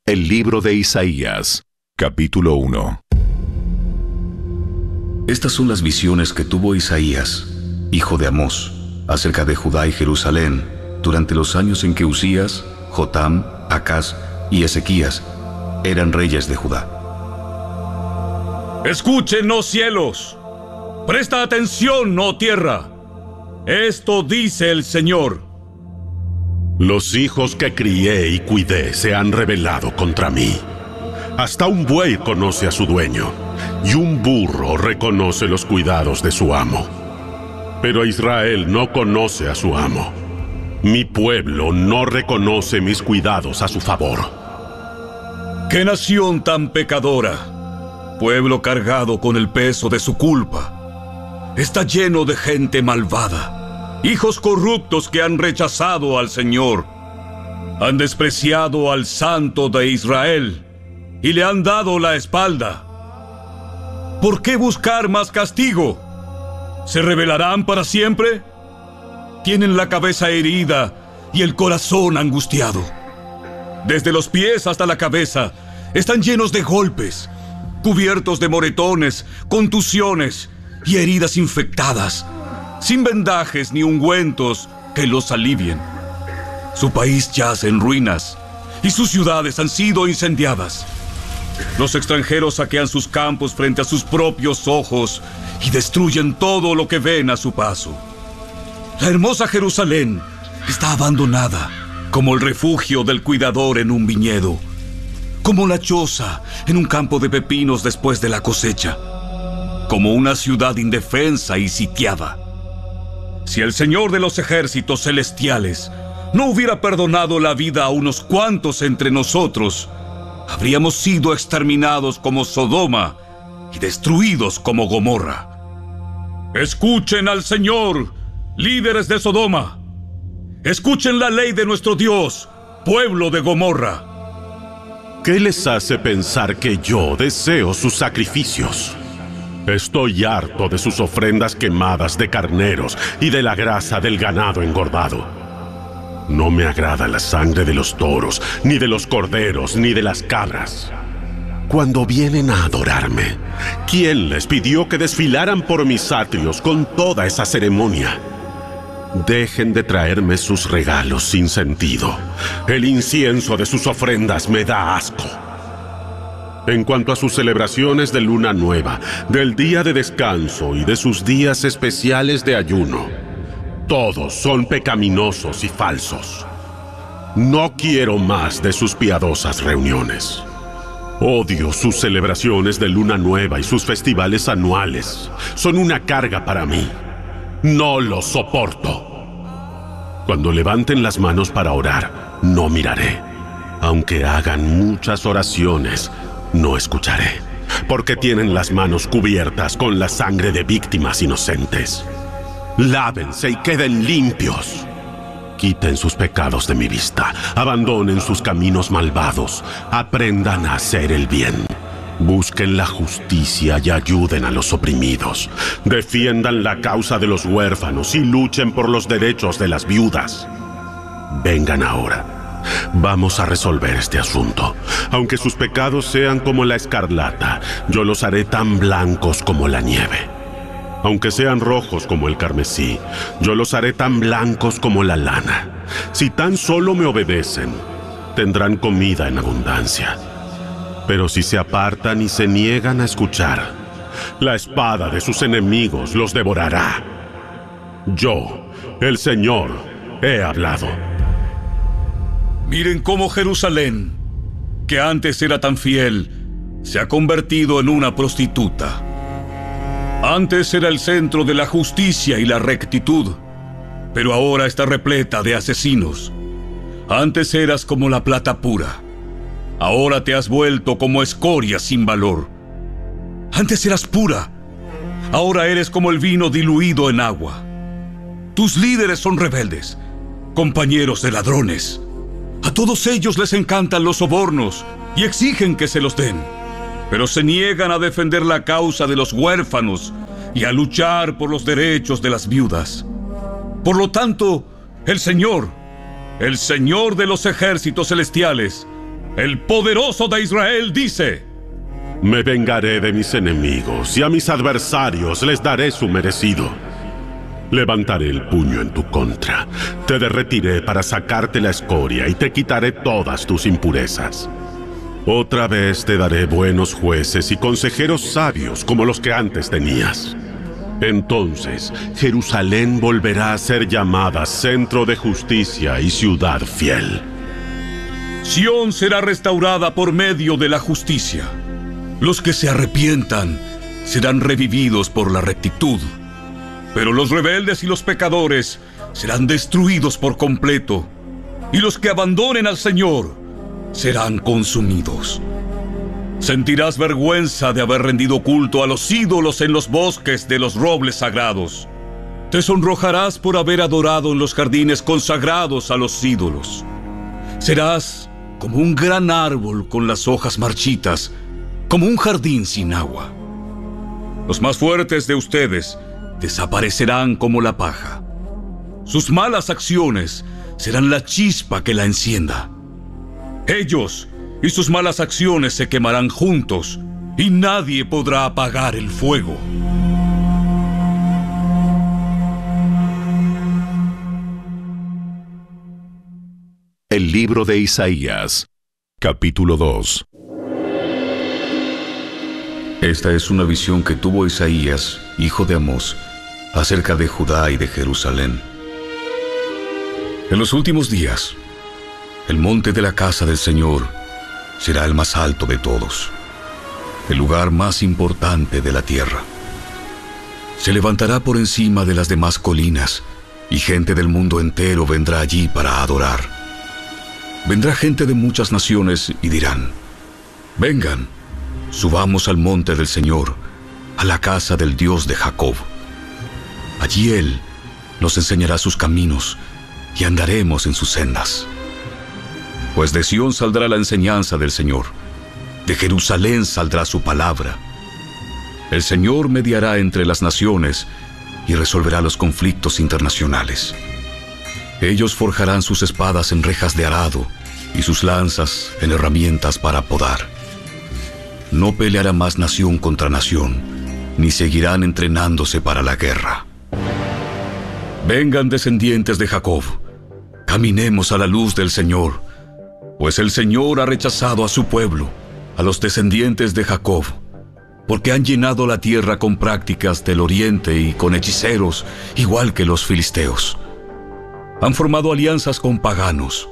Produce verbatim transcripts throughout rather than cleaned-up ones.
El libro de Isaías, capítulo uno. Estas son las visiones que tuvo Isaías, hijo de Amós, acerca de Judá y Jerusalén, durante los años en que Uzías, Jotam, Acaz y Ezequías eran reyes de Judá. Escuchen, oh cielos, presta atención, oh tierra. Esto dice el Señor. Los hijos que crié y cuidé se han rebelado contra mí. Hasta un buey conoce a su dueño, y un burro reconoce los cuidados de su amo. Pero Israel no conoce a su amo. Mi pueblo no reconoce mis cuidados a su favor. ¡Qué nación tan pecadora! Pueblo cargado con el peso de su culpa. Está lleno de gente malvada, hijos corruptos que han rechazado al Señor. Han despreciado al Santo de Israel y le han dado la espalda. ¿Por qué buscar más castigo? ¿Se rebelarán para siempre? Tienen la cabeza herida y el corazón angustiado. Desde los pies hasta la cabeza están llenos de golpes, cubiertos de moretones, contusiones y heridas infectadas, sin vendajes ni ungüentos que los alivien. Su país yace en ruinas y sus ciudades han sido incendiadas. Los extranjeros saquean sus campos frente a sus propios ojos y destruyen todo lo que ven a su paso. La hermosa Jerusalén está abandonada, como el refugio del cuidador en un viñedo, como la choza en un campo de pepinos después de la cosecha, como una ciudad indefensa y sitiada. Si el Señor de los ejércitos celestiales no hubiera perdonado la vida a unos cuantos entre nosotros, habríamos sido exterminados como Sodoma y destruidos como Gomorra. Escuchen al Señor, líderes de Sodoma. Escuchen la ley de nuestro Dios, pueblo de Gomorra. ¿Qué les hace pensar que yo deseo sus sacrificios? Estoy harto de sus ofrendas quemadas de carneros y de la grasa del ganado engordado. No me agrada la sangre de los toros, ni de los corderos, ni de las cabras. Cuando vienen a adorarme, ¿quién les pidió que desfilaran por mis atrios con toda esa ceremonia? Dejen de traerme sus regalos sin sentido. El incienso de sus ofrendas me da asco. En cuanto a sus celebraciones de luna nueva, del día de descanso y de sus días especiales de ayuno, todos son pecaminosos y falsos. No quiero más de sus piadosas reuniones. Odio sus celebraciones de luna nueva y sus festivales anuales. Son una carga para mí. No los soporto. Cuando levanten las manos para orar, no miraré. Aunque hagan muchas oraciones, no escucharé, porque tienen las manos cubiertas con la sangre de víctimas inocentes. Lávense y queden limpios. Quiten sus pecados de mi vista, abandonen sus caminos malvados, aprendan a hacer el bien. Busquen la justicia y ayuden a los oprimidos. Defiendan la causa de los huérfanos y luchen por los derechos de las viudas. Vengan ahora. Vamos a resolver este asunto. Aunque sus pecados sean como la escarlata, yo los haré tan blancos como la nieve. Aunque sean rojos como el carmesí, yo los haré tan blancos como la lana. Si tan solo me obedecen, tendrán comida en abundancia. Pero si se apartan y se niegan a escuchar, la espada de sus enemigos los devorará. Yo, el Señor, he hablado. Miren cómo Jerusalén, que antes era tan fiel, se ha convertido en una prostituta. Antes era el centro de la justicia y la rectitud, pero ahora está repleta de asesinos. Antes eras como la plata pura. Ahora te has vuelto como escoria sin valor. Antes eras pura. Ahora eres como el vino diluido en agua. Tus líderes son rebeldes, compañeros de ladrones. A todos ellos les encantan los sobornos y exigen que se los den, pero se niegan a defender la causa de los huérfanos y a luchar por los derechos de las viudas. Por lo tanto, el Señor, el Señor de los ejércitos celestiales, el poderoso de Israel dice: Me vengaré de mis enemigos y a mis adversarios les daré su merecido. Levantaré el puño en tu contra, te derretiré para sacarte la escoria y te quitaré todas tus impurezas. Otra vez te daré buenos jueces y consejeros sabios como los que antes tenías. Entonces, Jerusalén volverá a ser llamada centro de justicia y ciudad fiel. Sión será restaurada por medio de la justicia. Los que se arrepientan serán revividos por la rectitud. Pero los rebeldes y los pecadores serán destruidos por completo, y los que abandonen al Señor serán consumidos. Sentirás vergüenza de haber rendido culto a los ídolos en los bosques de los robles sagrados. Te sonrojarás por haber adorado en los jardines consagrados a los ídolos. Serás como un gran árbol con las hojas marchitas, como un jardín sin agua. Los más fuertes de ustedes desaparecerán como la paja. Sus malas acciones serán la chispa que la encienda. Ellos y sus malas acciones se quemarán juntos, y nadie podrá apagar el fuego. El libro de Isaías, capítulo dos. Esta es una visión que tuvo Isaías, hijo de Amós, acerca de Judá y de Jerusalén. En los últimos días, el monte de la casa del Señor será el más alto de todos, el lugar más importante de la tierra. Se levantará por encima de las demás colinas, y gente del mundo entero vendrá allí para adorar. Vendrá gente de muchas naciones y dirán: vengan, subamos al monte del Señor, a la casa del Dios de Jacob. Allí Él nos enseñará sus caminos, y andaremos en sus sendas. Pues de Sión saldrá la enseñanza del Señor, de Jerusalén saldrá su palabra. El Señor mediará entre las naciones y resolverá los conflictos internacionales. Ellos forjarán sus espadas en rejas de arado y sus lanzas en herramientas para podar. No peleará más nación contra nación, ni seguirán entrenándose para la guerra. Vengan, descendientes de Jacob, caminemos a la luz del Señor, pues el Señor ha rechazado a su pueblo, a los descendientes de Jacob, porque han llenado la tierra con prácticas del oriente y con hechiceros, igual que los filisteos. Han formado alianzas con paganos.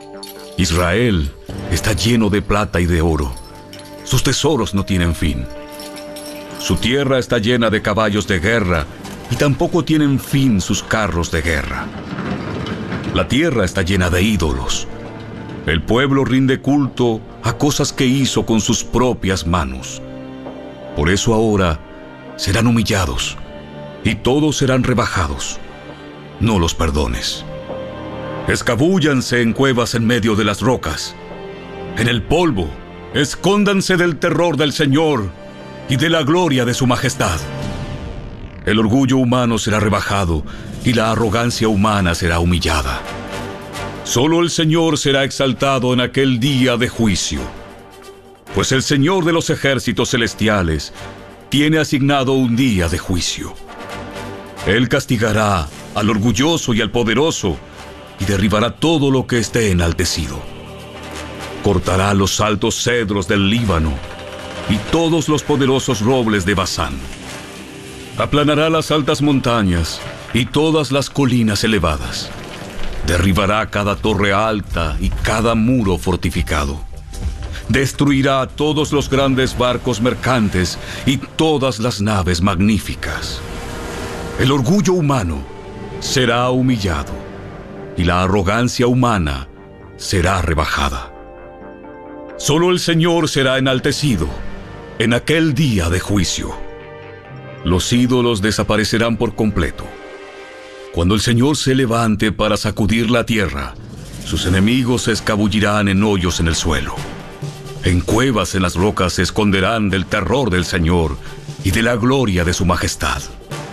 Israel está lleno de plata y de oro. Sus tesoros no tienen fin. Su tierra está llena de caballos de guerra, y tampoco tienen fin sus carros de guerra. La tierra está llena de ídolos. El pueblo rinde culto a cosas que hizo con sus propias manos. Por eso ahora serán humillados, y todos serán rebajados. No los perdones. Escabúllanse en cuevas en medio de las rocas. En el polvo, escóndanse del terror del Señor y de la gloria de su majestad. El orgullo humano será rebajado y la arrogancia humana será humillada. Solo el Señor será exaltado en aquel día de juicio. Pues el Señor de los ejércitos celestiales tiene asignado un día de juicio. Él castigará al orgulloso y al poderoso, y derribará todo lo que esté enaltecido. Cortará los altos cedros del Líbano y todos los poderosos robles de Basán. Aplanará las altas montañas y todas las colinas elevadas. Derribará cada torre alta y cada muro fortificado. Destruirá todos los grandes barcos mercantes y todas las naves magníficas. El orgullo humano será humillado, y la arrogancia humana será rebajada. Solo el Señor será enaltecido en aquel día de juicio. Los ídolos desaparecerán por completo. Cuando el Señor se levante para sacudir la tierra, sus enemigos se escabullirán en hoyos en el suelo. En cuevas en las rocas se esconderán del terror del Señor y de la gloria de su majestad.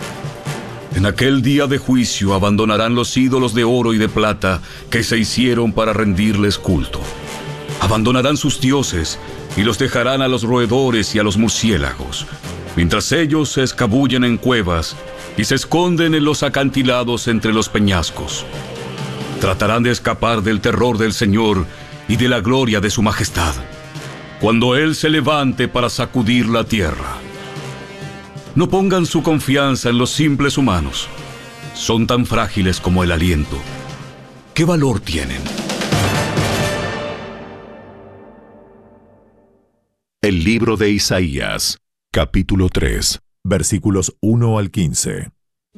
En aquel día de juicio abandonarán los ídolos de oro y de plata que se hicieron para rendirles culto. Abandonarán sus dioses y los dejarán a los roedores y a los murciélagos, mientras ellos se escabullen en cuevas y se esconden en los acantilados entre los peñascos. Tratarán de escapar del terror del Señor y de la gloria de su majestad, cuando Él se levante para sacudir la tierra. No pongan su confianza en los simples humanos. Son tan frágiles como el aliento. ¿Qué valor tienen? El libro de Isaías, capítulo tres, versículos uno al quince.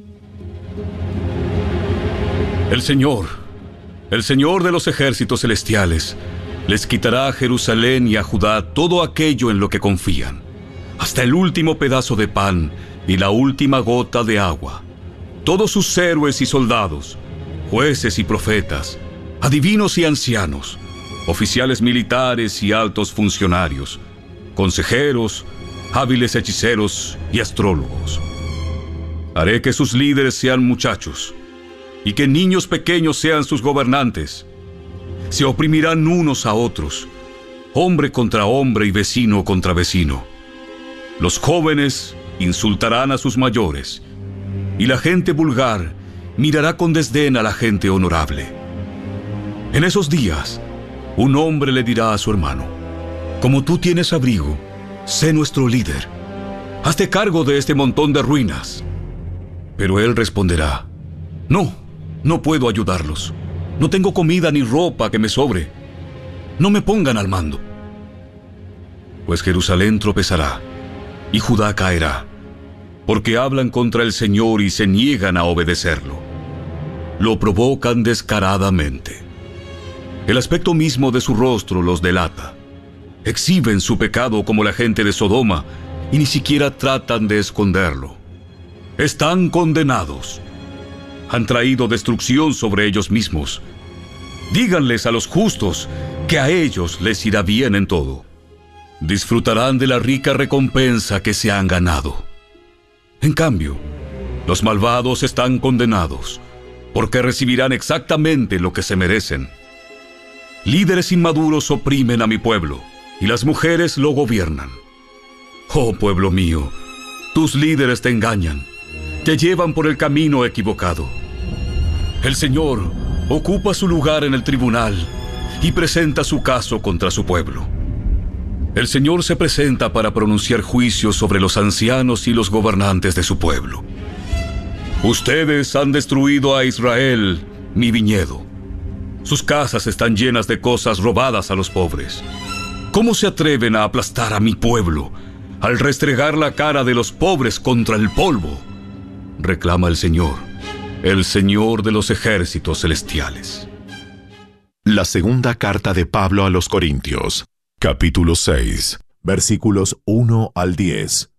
El Señor, el Señor de los ejércitos celestiales, les quitará a Jerusalén y a Judá todo aquello en lo que confían, hasta el último pedazo de pan y la última gota de agua. Todos sus héroes y soldados, jueces y profetas, adivinos y ancianos, oficiales militares y altos funcionarios, consejeros, hábiles hechiceros y astrólogos. Haré que sus líderes sean muchachos y que niños pequeños sean sus gobernantes. Se oprimirán unos a otros, hombre contra hombre y vecino contra vecino. Los jóvenes insultarán a sus mayores, y la gente vulgar mirará con desdén a la gente honorable. En esos días, un hombre le dirá a su hermano: como tú tienes abrigo, sé nuestro líder. Hazte cargo de este montón de ruinas. Pero él responderá: no, no puedo ayudarlos. No tengo comida ni ropa que me sobre. No me pongan al mando. Pues Jerusalén tropezará y Judá caerá, porque hablan contra el Señor y se niegan a obedecerlo. Lo provocan descaradamente. El aspecto mismo de su rostro los delata. Exhiben su pecado como la gente de Sodoma y ni siquiera tratan de esconderlo. Están condenados. Han traído destrucción sobre ellos mismos. Díganles a los justos que a ellos les irá bien en todo. Disfrutarán de la rica recompensa que se han ganado. En cambio, los malvados están condenados, porque recibirán exactamente lo que se merecen. Líderes inmaduros oprimen a mi pueblo, y las mujeres lo gobiernan. Oh pueblo mío, tus líderes te engañan, te llevan por el camino equivocado. El Señor ocupa su lugar en el tribunal y presenta su caso contra su pueblo. El Señor se presenta para pronunciar juicios sobre los ancianos y los gobernantes de su pueblo. Ustedes han destruido a Israel, mi viñedo. Sus casas están llenas de cosas robadas a los pobres. ¿Cómo se atreven a aplastar a mi pueblo al restregar la cara de los pobres contra el polvo? Reclama el Señor, el Señor de los ejércitos celestiales. La segunda carta de Pablo a los Corintios, capítulo seis, versículos uno al diez.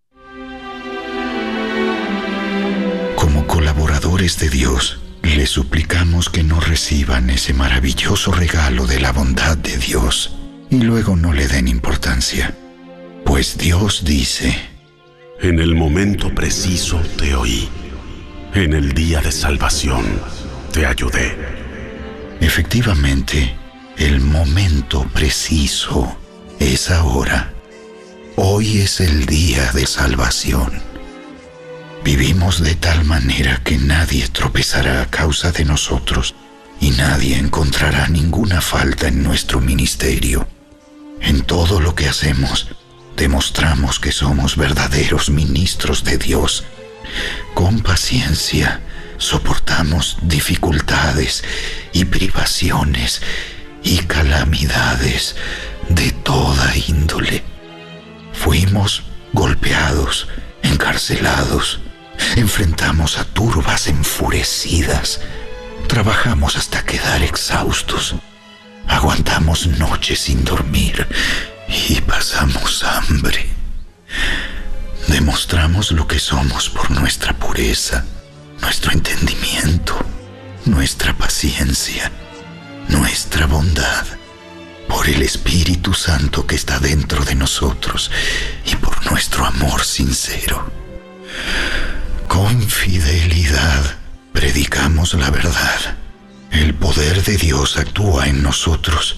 Como colaboradores de Dios, les suplicamos que no reciban ese maravilloso regalo de la bondad de Dios y luego no le den importancia. Pues Dios dice: en el momento preciso te oí, en el día de salvación te ayudé. Efectivamente, el momento preciso es ahora. Hoy es el día de salvación. Vivimos de tal manera que nadie tropezará a causa de nosotros y nadie encontrará ninguna falta en nuestro ministerio. En todo lo que hacemos, demostramos que somos verdaderos ministros de Dios. Con paciencia, soportamos dificultades y privaciones y calamidades de toda índole. Fuimos golpeados, encarcelados, enfrentamos a turbas enfurecidas, trabajamos hasta quedar exhaustos, aguantamos noches sin dormir y pasamos hambre. Demostramos lo que somos por nuestra pureza, nuestro entendimiento, nuestra paciencia, nuestra bondad, por el Espíritu Santo que está dentro de nosotros y por nuestro amor sincero. Con fidelidad predicamos la verdad. El poder de Dios actúa en nosotros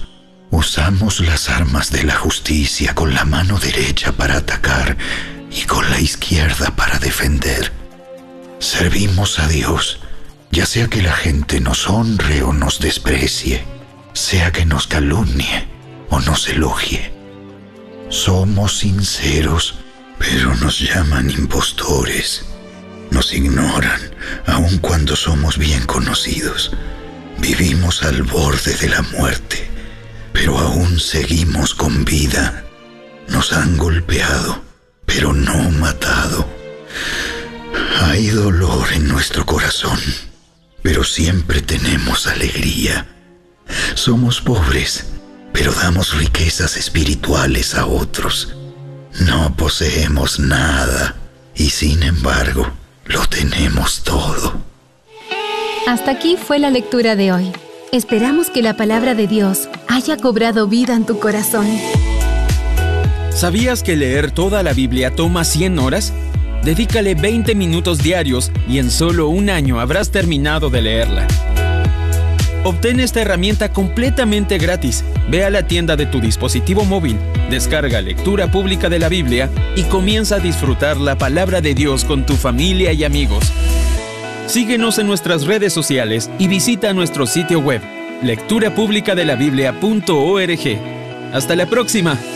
Usamos las armas de la justicia con la mano derecha para atacar y con la izquierda para defender. Servimos a Dios, ya sea que la gente nos honre o nos desprecie, sea que nos calumnie o nos elogie. Somos sinceros, pero nos llaman impostores. Nos ignoran, aun cuando somos bien conocidos. Vivimos al borde de la muerte, pero aún seguimos con vida. Nos han golpeado, pero no matado. Hay dolor en nuestro corazón, pero siempre tenemos alegría. Somos pobres, pero damos riquezas espirituales a otros. No poseemos nada y sin embargo lo tenemos todo. Hasta aquí fue la lectura de hoy. Esperamos que la palabra de Dios haya cobrado vida en tu corazón. ¿Sabías que leer toda la Biblia toma cien horas? Dedícale veinte minutos diarios y en solo un año habrás terminado de leerla. Obtén esta herramienta completamente gratis. Ve a la tienda de tu dispositivo móvil, descarga Lectura Pública de la Biblia y comienza a disfrutar la palabra de Dios con tu familia y amigos. Síguenos en nuestras redes sociales y visita nuestro sitio web, lectura pública de la biblia punto org. Hasta la próxima.